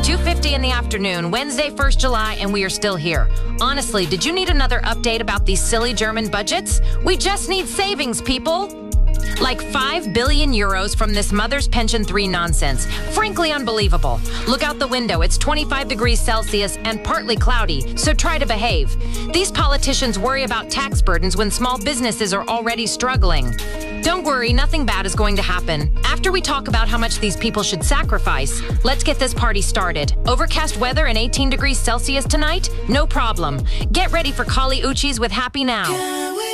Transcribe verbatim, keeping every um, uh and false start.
two fifty in the afternoon, Wednesday, first of July, and we are still here. Honestly, did you need another update about these silly German budgets? We just need savings, people. Like five billion euros from this Mother's Pension three nonsense. Frankly unbelievable. Look out the window. It's twenty-five degrees Celsius and partly cloudy, so try to behave. These politicians worry about tax burdens when small businesses are already struggling. Don't worry, nothing bad is going to happen. After we talk about how much these people should sacrifice, let's get this party started. Overcast weather and eighteen degrees Celsius tonight? No problem. Get ready for Kali Uchis with Happy Now.